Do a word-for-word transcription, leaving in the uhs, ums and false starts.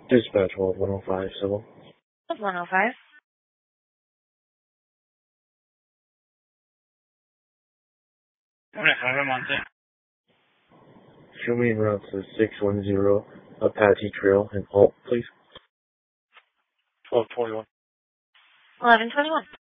Dispatch hold one oh five, civil. one oh five. Show me en route to six one zero Apache Trail and halt, please. twelve twenty-one. eleven twenty-one.